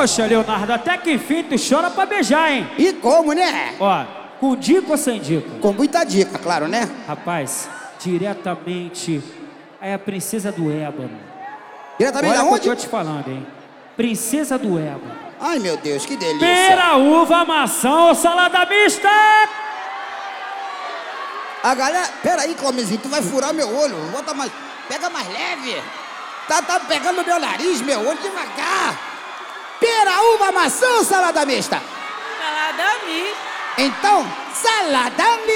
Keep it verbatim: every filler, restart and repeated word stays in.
Poxa, Leonardo, até que enfim tu chora pra beijar, hein? E como, né? Ó, com dica ou sem dica? Com muita dica, claro, né? Rapaz, diretamente é a princesa do ébano. Diretamente Olha da o que onde? eu tô te falando, hein? Princesa do ébano. Ai, meu Deus, que delícia. Pera, uva, maçã ou salada mista? A galera... Pera aí, Clomezinho, tu vai furar meu olho. Bota mais... Pega mais leve. Tá, tá pegando meu nariz, meu olho, devagar. Pera, uva, maçã ou salada mista? Salada mista. Então, salada mista.